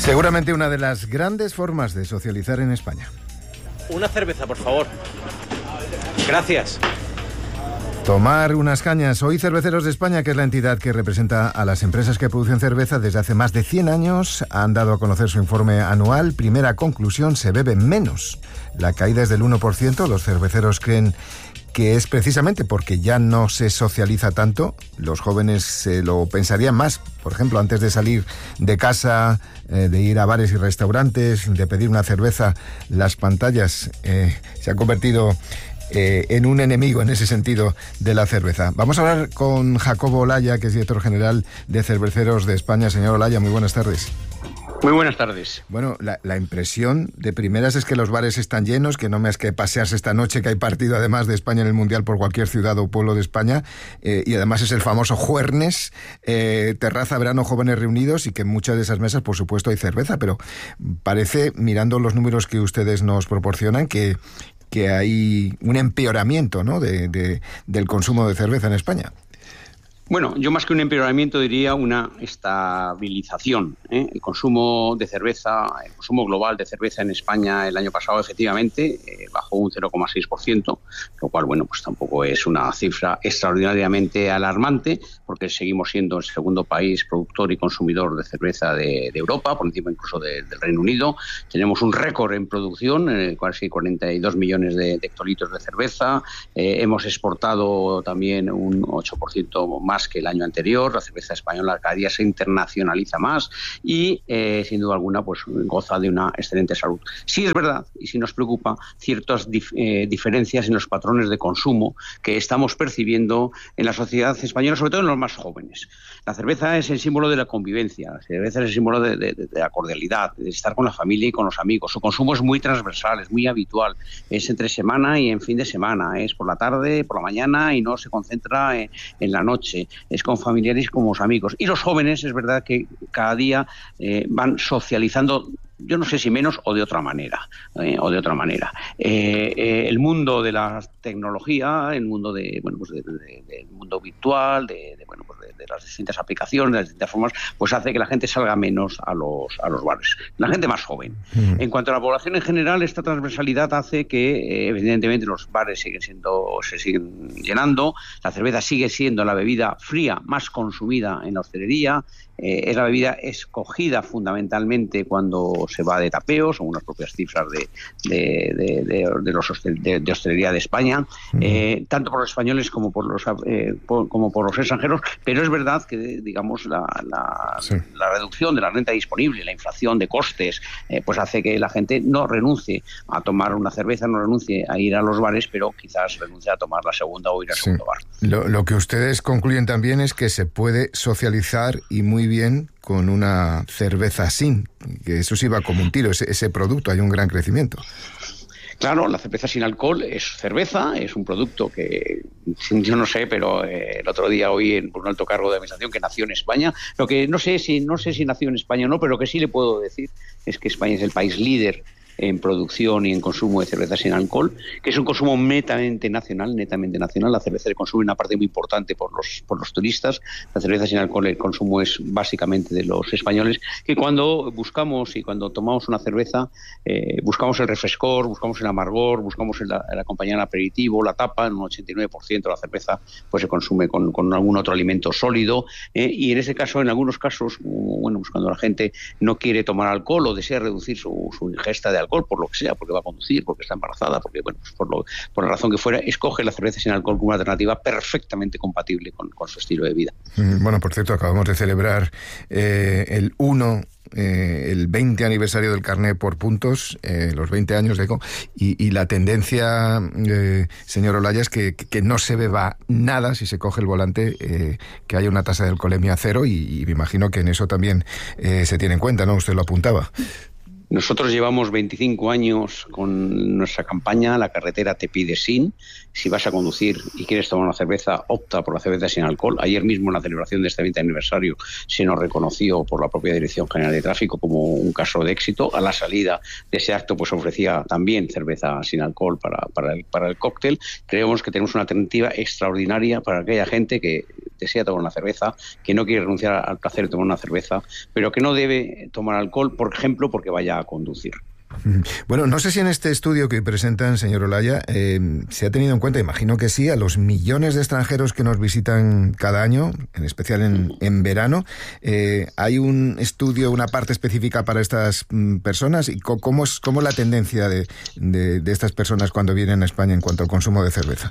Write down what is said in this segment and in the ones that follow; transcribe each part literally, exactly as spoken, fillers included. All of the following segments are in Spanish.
Seguramente una de las grandes formas de socializar en España. Una cerveza, por favor. Gracias. Tomar unas cañas. Hoy Cerveceros de España, que es la entidad que representa a las empresas que producen cerveza desde hace más de cien años, han dado a conocer su informe anual. Primera conclusión: se bebe menos. La caída es del uno por ciento. Los cerveceros creen que es precisamente porque ya no se socializa tanto. Los jóvenes se lo pensarían más, por ejemplo, antes de salir de casa, eh, de ir a bares y restaurantes, de pedir una cerveza. Las pantallas eh, se han convertido eh, en un enemigo en ese sentido de la cerveza. Vamos a hablar con Jacobo Olaya, que es director general de Cerveceros de España. Señor Olaya, muy buenas tardes. Muy buenas tardes. Bueno, la, la impresión de primeras es que los bares están llenos, que no me es que pasearse esta noche, que hay partido además de España en el Mundial por cualquier ciudad o pueblo de España, eh, y además es el famoso Juernes, eh, terraza, verano, jóvenes reunidos, y que en muchas de esas mesas, por supuesto, hay cerveza, pero parece, mirando los números que ustedes nos proporcionan, que, que hay un empeoramiento, ¿no?, de, de, del consumo de cerveza en España. Bueno, yo más que un empeoramiento diría una estabilización, ¿eh? El consumo de cerveza, el consumo global de cerveza en España el año pasado efectivamente eh, bajó un cero coma seis por ciento, lo cual, bueno, pues tampoco es una cifra extraordinariamente alarmante, porque seguimos siendo el segundo país productor y consumidor de cerveza de, de Europa, por encima incluso de, del Reino Unido. Tenemos un récord en producción, eh, casi cuarenta y dos millones de, de hectolitros de cerveza. Eh, hemos exportado también un ocho por ciento más que el año anterior. La cerveza española cada día se internacionaliza más y, eh, sin duda alguna, pues goza de una excelente salud. Sí es verdad, y sí nos preocupa, ciertas dif- eh, diferencias en los patrones de consumo que estamos percibiendo en la sociedad española, sobre todo en los más jóvenes. La cerveza es el símbolo de la convivencia, la cerveza es el símbolo de, de, de la cordialidad, de estar con la familia y con los amigos. Su consumo es muy transversal, es muy habitual, es entre semana y en fin de semana, es por la tarde, por la mañana, y no se concentra en, en la noche. Es con familiares y con los amigos. Y los jóvenes, es verdad que cada día eh, van socializando, yo no sé si menos o de otra manera, eh, o de otra manera. Eh, eh, el mundo de la tecnología, el mundo de, bueno, pues de, de, del mundo virtual, de, de bueno, pues de, de las distintas aplicaciones, de las distintas formas, pues hace que la gente salga menos a los a los bares. La gente más joven. Mm. En cuanto a la población en general, esta transversalidad hace que, eh, evidentemente, los bares siguen siendo, se siguen llenando, la cerveza sigue siendo la bebida fría más consumida en la hostelería. Eh, es la bebida escogida fundamentalmente cuando se va de tapeo, son unas propias cifras de, de, de, de, de los hostel, de, de hostelería de España, eh, tanto por los españoles como por los eh, por, como por los extranjeros, pero es verdad que, digamos, la, la, sí. la reducción de la renta disponible, la inflación de costes, eh, pues hace que la gente no renuncie a tomar una cerveza, no renuncie a ir a los bares, pero quizás renuncie a tomar la segunda o ir al sí. segundo bar. Lo, lo que ustedes concluyen también es que se puede socializar y muy bien con una cerveza sin, que eso sí va como un tiro, ese, ese producto, hay un gran crecimiento. Claro, la cerveza sin alcohol es cerveza, es un producto que yo no sé, pero eh, el otro día oí en un alto cargo de administración que nació en España. Lo que no sé si no sé si nació en España o no, pero lo que sí le puedo decir es que España es el país líder en producción y en consumo de cerveza sin alcohol, que es un consumo netamente nacional, netamente nacional. La cerveza se consume una parte muy importante por los por los turistas. La cerveza sin alcohol, el consumo es básicamente de los españoles, que cuando buscamos y cuando tomamos una cerveza, eh, buscamos el refrescor, buscamos el amargor, buscamos el, el acompañar el aperitivo, la tapa. En un ochenta y nueve por ciento de la cerveza pues se consume con, con algún otro alimento sólido, eh, y en ese caso, en algunos casos, bueno, pues cuando la gente no quiere tomar alcohol o desea reducir su, su ingesta de alcohol, alcohol, por lo que sea, porque va a conducir, porque está embarazada, porque, bueno, pues por, lo, por la razón que fuera, escoge la cerveza sin alcohol como una alternativa perfectamente compatible con, con su estilo de vida. Bueno, por cierto, acabamos de celebrar eh, el uno, eh, el veinte aniversario del carné por puntos, eh, los veinte años de ECO, y, y la tendencia, eh, señor Olaya, es que, que no se beba nada si se coge el volante, eh, que haya una tasa de alcoholemia cero, y, y me imagino que en eso también eh, se tiene en cuenta, ¿no? Usted lo apuntaba. Nosotros llevamos veinticinco años con nuestra campaña La carretera te pide sin. Si vas a conducir y quieres tomar una cerveza, opta por la cerveza sin alcohol. Ayer mismo, en la celebración de este veinte aniversario, se nos reconoció por la propia Dirección General de Tráfico como un caso de éxito. A la salida de ese acto pues ofrecía también cerveza sin alcohol para, para, el, para el cóctel. Creemos que tenemos una alternativa extraordinaria para aquella gente que desea tomar una cerveza, que no quiere renunciar al placer de tomar una cerveza, pero que no debe tomar alcohol, por ejemplo, porque vaya a conducir. Bueno, no sé si en este estudio que presentan, señor Olaya, eh, se ha tenido en cuenta, imagino que sí, a los millones de extranjeros que nos visitan cada año, en especial en, en verano. Eh, ¿Hay un estudio, una parte específica para estas mm, personas? ¿Y cómo es cómo la tendencia de, de, de estas personas cuando vienen a España en cuanto al consumo de cerveza?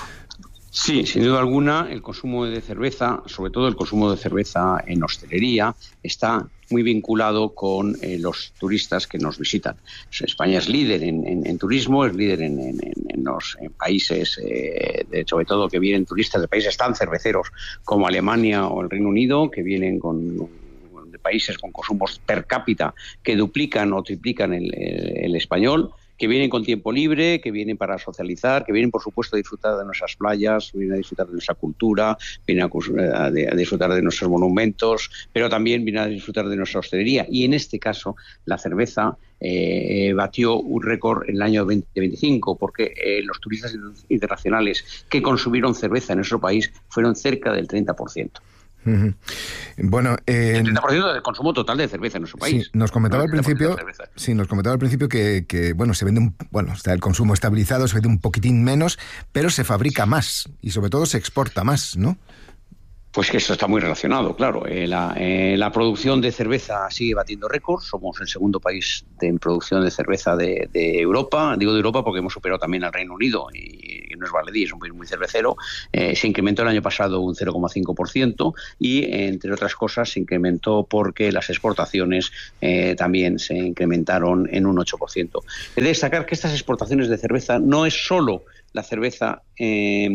Sí, sin duda alguna, el consumo de cerveza, sobre todo el consumo de cerveza en hostelería, está muy vinculado con eh, los turistas que nos visitan. España es líder en, en, en turismo, es líder en, en, en los en países, eh, de, sobre todo que vienen turistas de países tan cerveceros como Alemania o el Reino Unido, que vienen con... de países con consumos per cápita que duplican o triplican el, el, el español, que vienen con tiempo libre, que vienen para socializar, que vienen, por supuesto, a disfrutar de nuestras playas, vienen a disfrutar de nuestra cultura, vienen a, a, a disfrutar de nuestros monumentos, pero también vienen a disfrutar de nuestra hostelería. Y en este caso, la cerveza eh, batió un récord en el año veinte veinticinco, porque eh, los turistas internacionales que consumieron cerveza en nuestro país fueron cerca del treinta por ciento. Uh-huh. Bueno, eh, el treinta por ciento del consumo total de cerveza en nuestro país. Sí, nos comentaba al principio, sí, nos comentaba al principio que, que bueno, se vende un, bueno, está el consumo estabilizado, se vende un poquitín menos, pero se fabrica más y sobre todo se exporta más, ¿no? Pues que esto está muy relacionado, claro. Eh, la, eh, la producción de cerveza sigue batiendo récords. Somos el segundo país de, en producción de cerveza de, de Europa. Digo de Europa porque hemos superado también al Reino Unido y, y no es baladí, es un país muy cervecero. Eh, se incrementó el año pasado un cero coma cinco por ciento y, entre otras cosas, se incrementó porque las exportaciones eh, también se incrementaron en un ocho por ciento. He de destacar que estas exportaciones de cerveza no es solo la cerveza eh,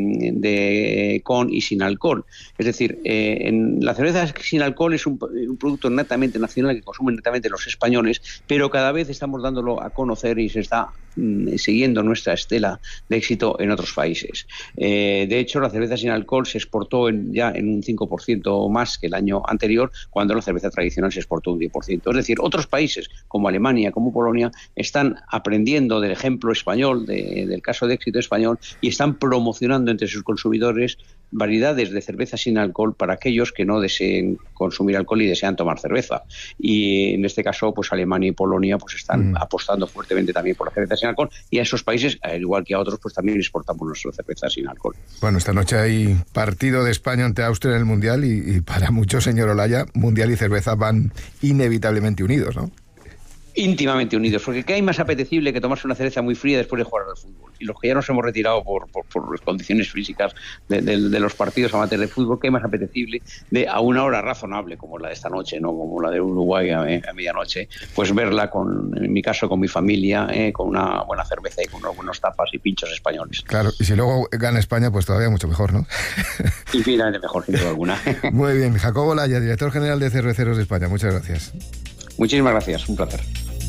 de, con y sin alcohol. Es decir, eh, en la cerveza sin alcohol es un, un producto netamente nacional que consumen netamente los españoles, pero cada vez estamos dándolo a conocer y se está mm, siguiendo nuestra estela de éxito en otros países. Eh, de hecho, la cerveza sin alcohol se exportó en, ya en un cinco por ciento más que el año anterior, cuando la cerveza tradicional se exportó un diez por ciento. Es decir, otros países como Alemania, como Polonia, están aprendiendo del ejemplo español, de, del caso de éxito español, y están promocionando entre sus consumidores variedades de cerveza sin alcohol para aquellos que no deseen consumir alcohol y desean tomar cerveza. Y en este caso, pues Alemania y Polonia pues están mm. apostando fuertemente también por la cerveza sin alcohol, y a esos países, al igual que a otros, pues también exportamos nuestra cerveza sin alcohol. Bueno, esta noche hay partido de España ante Austria en el Mundial y, y para muchos, señor Olaya, Mundial y cerveza van inevitablemente unidos, ¿no? Íntimamente unidos, porque ¿qué hay más apetecible que tomarse una cerveza muy fría después de jugar al fútbol? Y los que ya nos hemos retirado por, por, por las condiciones físicas de, de, de los partidos amateurs de fútbol, ¿qué hay más apetecible de a una hora razonable, como la de esta noche, no como la de Uruguay a, a medianoche, pues verla, con, en mi caso, con mi familia, eh, con una buena cerveza y con unos buenos tapas y pinchos españoles? Claro, y si luego gana España, pues todavía mucho mejor, ¿no? Infinitamente mejor, sin duda alguna. Muy bien, Jacobo Olaya, director general de Cerveceros de España, muchas gracias. Muchísimas gracias, un placer.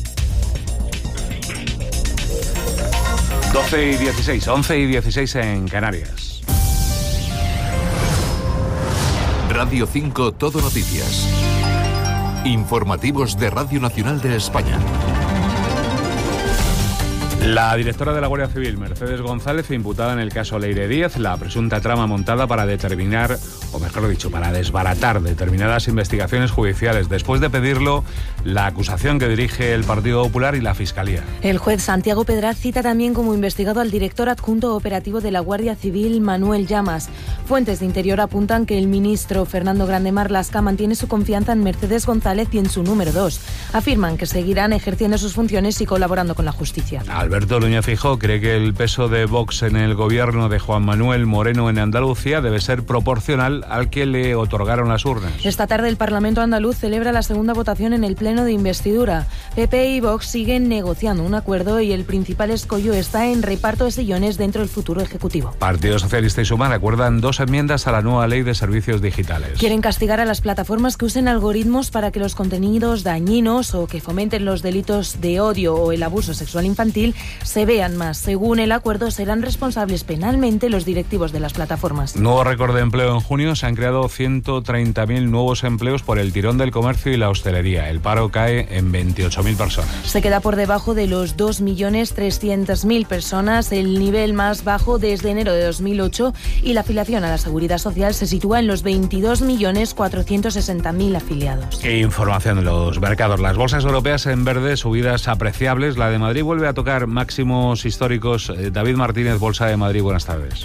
doce y dieciséis, once y dieciséis en Canarias. Radio cinco Todo Noticias. Informativos de Radio Nacional de España. La directora de la Guardia Civil, Mercedes González, imputada en el caso Leire Díez, la presunta trama montada para determinar, o mejor dicho, para desbaratar determinadas investigaciones judiciales, después de pedirlo la acusación que dirige el Partido Popular y la Fiscalía. El juez Santiago Pedraz cita también como investigado al director adjunto operativo de la Guardia Civil, Manuel Llamas. Fuentes de Interior apuntan que el ministro Fernando Grande Marlaska mantiene su confianza en Mercedes González y en su número dos. Afirman que seguirán ejerciendo sus funciones y colaborando con la justicia. Alberto Núñez Feijóo cree que el peso de Vox en el gobierno de Juan Manuel Moreno en Andalucía debe ser proporcional al que le otorgaron las urnas. Esta tarde el Parlamento andaluz celebra la segunda votación en el pleno de investidura. P P y Vox siguen negociando un acuerdo y el principal escollo está en reparto de sillones dentro del futuro ejecutivo. Partido Socialista y Sumar acuerdan dos enmiendas a la nueva ley de servicios digitales. Quieren castigar a las plataformas que usen algoritmos para que los contenidos dañinos o que fomenten los delitos de odio o el abuso sexual infantil se vean más. Según el acuerdo, serán responsables penalmente los directivos de las plataformas. Nuevo récord de empleo en junio. año se han creado ciento treinta mil nuevos empleos por el tirón del comercio y la hostelería. El paro cae en veintiocho mil personas. Se queda por debajo de los dos millones trescientas mil personas, el nivel más bajo desde enero de dos mil ocho, y la afiliación a la Seguridad Social se sitúa en los veintidós millones cuatrocientos sesenta mil afiliados. Información de los mercados. Las bolsas europeas en verde, subidas apreciables. La de Madrid vuelve a tocar máximos históricos. David Martínez, Bolsa de Madrid, buenas tardes.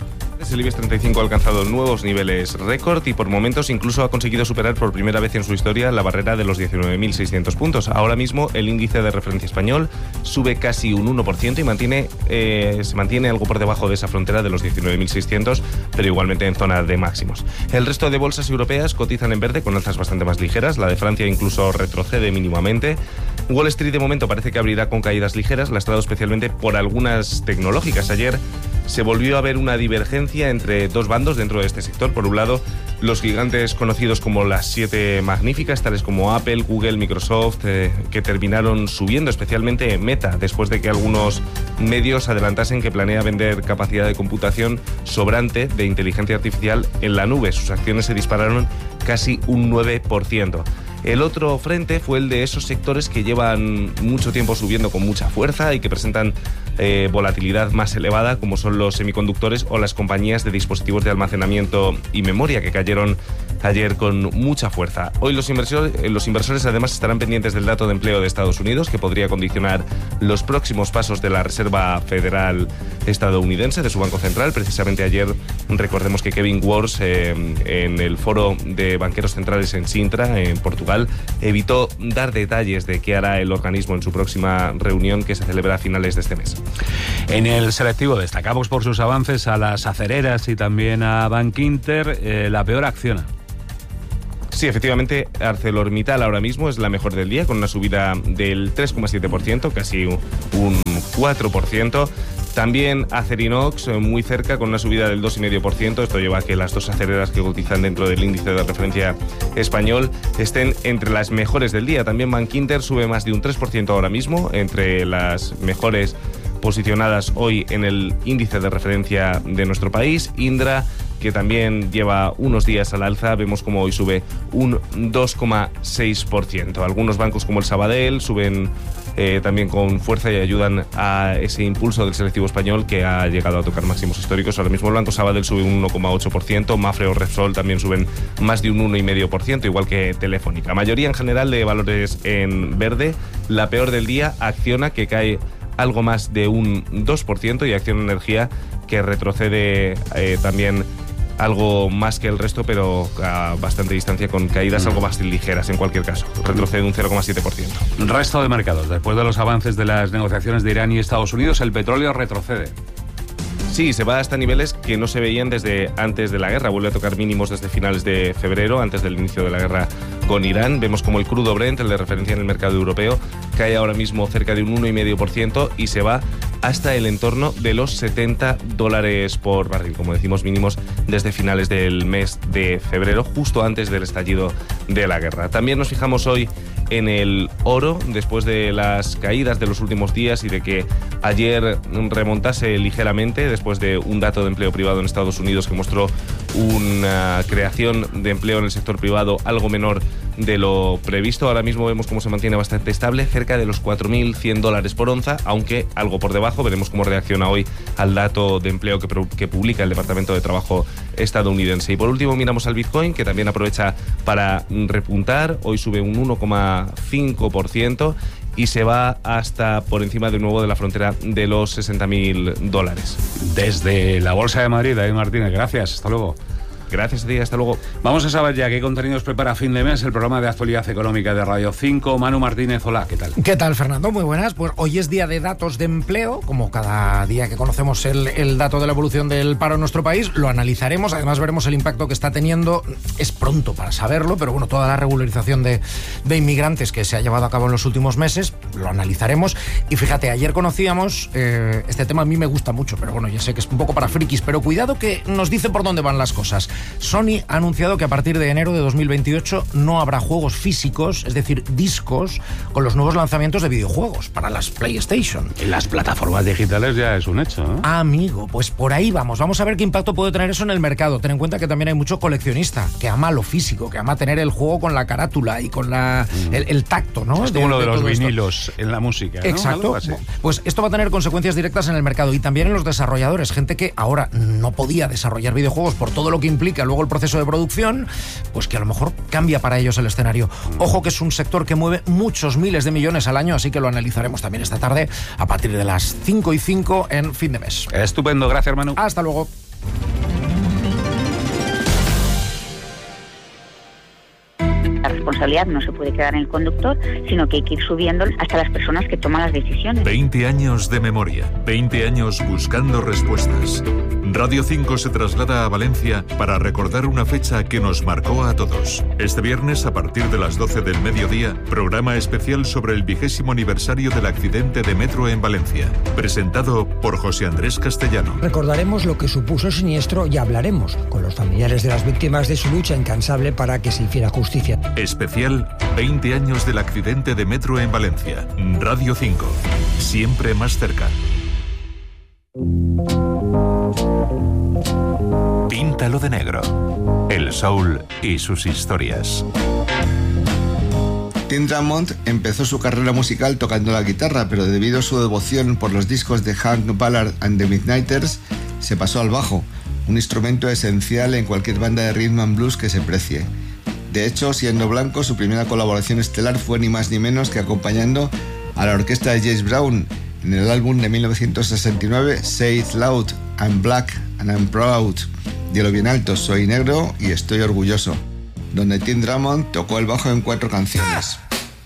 El IBEX treinta y cinco ha alcanzado nuevos niveles récord y por momentos incluso ha conseguido superar por primera vez en su historia la barrera de los diecinueve mil seiscientos puntos. Ahora mismo el índice de referencia español sube casi un uno por ciento y mantiene, eh, se mantiene algo por debajo de esa frontera de los diecinueve mil seiscientos, pero igualmente en zona de máximos. El resto de bolsas europeas cotizan en verde con alzas bastante más ligeras. La de Francia incluso retrocede mínimamente. Wall Street de momento parece que abrirá con caídas ligeras, lastrado especialmente por algunas tecnológicas. Ayer se volvió a ver una divergencia entre dos bandos dentro de este sector. Por un lado, los gigantes conocidos como las siete magníficas, tales como Apple, Google, Microsoft, eh, que terminaron subiendo, especialmente Meta, después de que algunos medios adelantasen que planea vender capacidad de computación sobrante de inteligencia artificial en la nube. Sus acciones se dispararon casi un nueve por ciento. El otro frente fue el de esos sectores que llevan mucho tiempo subiendo con mucha fuerza y que presentan eh, volatilidad más elevada, como son los semiconductores o las compañías de dispositivos de almacenamiento y memoria, que cayeron ayer con mucha fuerza. Hoy los inversores, los inversores además estarán pendientes del dato de empleo de Estados Unidos, que podría condicionar los próximos pasos de la Reserva Federal estadounidense, de su Banco Central. Precisamente ayer, recordemos que Kevin Warsh, eh, en el foro de banqueros centrales en Sintra, en Portugal, evitó dar detalles de qué hará el organismo en su próxima reunión, que se celebra a finales de este mes. En el selectivo destacamos por sus avances a las acereras y también a Bankinter. Eh, la peor acciona. Sí, efectivamente, ArcelorMittal ahora mismo es la mejor del día, con una subida del tres coma siete por ciento, casi un cuatro por ciento. También Acerinox, muy cerca, con una subida del dos coma cinco por ciento. Esto lleva a que las dos acereras que cotizan dentro del índice de referencia español estén entre las mejores del día. También Bankinter sube más de un tres por ciento ahora mismo, entre las mejores posicionadas hoy en el índice de referencia de nuestro país. Indra, que también lleva unos días al alza, vemos como hoy sube un dos coma seis por ciento. Algunos bancos como el Sabadell suben eh, también con fuerza y ayudan a ese impulso del selectivo español, que ha llegado a tocar máximos históricos. Ahora mismo el Banco Sabadell sube un uno coma ocho por ciento, Mafre o Repsol también suben más de un uno coma cinco por ciento, igual que Telefónica. Mayoría en general de valores en verde. La peor del día, Acciona, que cae algo más de un dos por ciento, y Acciona Energía, que retrocede eh, también algo más que el resto, pero a bastante distancia, con caídas algo más ligeras en cualquier caso. Retrocede un cero coma siete por ciento. Resto de mercados. Después de los avances de las negociaciones de Irán y Estados Unidos, el petróleo retrocede. Sí, se va hasta niveles que no se veían desde antes de la guerra. Vuelve a tocar mínimos desde finales de febrero, antes del inicio de la guerra con Irán. Vemos como el crudo Brent, el de referencia en el mercado europeo, cae ahora mismo cerca de un uno coma cinco por ciento y se va hasta el entorno de los setenta dólares por barril. Como decimos, mínimos desde finales del mes de febrero, justo antes del estallido de la guerra. También nos fijamos hoy en el oro, después de las caídas de los últimos días y de que ayer remontase ligeramente, después de un dato de empleo privado en Estados Unidos que mostró una creación de empleo en el sector privado algo menor de lo previsto. Ahora mismo vemos cómo se mantiene bastante estable, cerca de los cuatro mil cien dólares por onza, aunque algo por debajo. Veremos cómo reacciona hoy al dato de empleo que, que publica el Departamento de Trabajo estadounidense. Y por último miramos al Bitcoin, que también aprovecha para repuntar. Hoy sube un uno coma cinco por ciento y se va hasta por encima de nuevo de la frontera de los sesenta mil dólares. Desde la Bolsa de Madrid, David Martínez, gracias. Hasta luego. Gracias a ti, hasta luego. Vamos a saber ya qué contenidos prepara fin de mes el programa de actualidad económica de Radio cinco. Manu Martínez, hola, ¿qué tal? ¿Qué tal, Fernando? Muy buenas. Pues hoy es día de datos de empleo, como cada día que conocemos el, el dato de la evolución del paro en nuestro país. Lo analizaremos, además veremos el impacto que está teniendo. Es pronto para saberlo, pero bueno, toda la regularización de, de inmigrantes que se ha llevado a cabo en los últimos meses, lo analizaremos. Y fíjate, ayer conocíamos, eh, este tema a mí me gusta mucho, pero bueno, ya sé que es un poco para frikis, pero cuidado que nos dice por dónde van las cosas. Sony ha anunciado que a partir de enero de dos mil veintiocho no habrá juegos físicos, es decir, discos, con los nuevos lanzamientos de videojuegos para las PlayStation. En las plataformas digitales ya es un hecho, ¿no? Amigo, pues por ahí vamos. Vamos a ver qué impacto puede tener eso en el mercado. Ten en cuenta que también hay mucho coleccionista que ama lo físico, que ama tener el juego con la carátula y con la, mm. el, el tacto, ¿no? Es como de, lo de, de los vinilos esto. En la música, ¿no? Exacto. Pues esto va a tener consecuencias directas en el mercado y también en los desarrolladores. Gente que ahora no podía desarrollar videojuegos por todo lo que implica luego el proceso de producción, pues que a lo mejor cambia para ellos el escenario. Ojo que es un sector que mueve muchos miles de millones al año, así que lo analizaremos también esta tarde a partir de las cinco y cinco en Fin de Mes. Estupendo, gracias, Manu. Hasta luego. La responsabilidad no se puede quedar en el conductor, sino que hay que ir subiendo hasta las personas que toman las decisiones. veinte años de memoria, veinte años buscando respuestas. Radio cinco se traslada a Valencia para recordar una fecha que nos marcó a todos. Este viernes, a partir de las doce del mediodía, programa especial sobre el vigésimo aniversario del accidente de metro en Valencia, presentado por José Andrés Castellano. Recordaremos lo que supuso el siniestro y hablaremos con los familiares de las víctimas de su lucha incansable para que se hiciera justicia. Especial veinte años del accidente de metro en Valencia. Radio cinco, siempre más cerca. Píntalo de negro. El soul y sus historias. Tim Drummond empezó su carrera musical tocando la guitarra, pero debido a su devoción por los discos de Hank Ballard and the Midnighters, se pasó al bajo, un instrumento esencial en cualquier banda de rhythm and blues que se precie. De hecho, siendo blanco, su primera colaboración estelar fue ni más ni menos que acompañando a la orquesta de James Brown en el álbum de mil novecientos sesenta y nueve, Say It Loud, I'm Black and I'm Proud. Dilo bien alto, soy negro y estoy orgulloso, donde Tim Drummond tocó el bajo en cuatro canciones.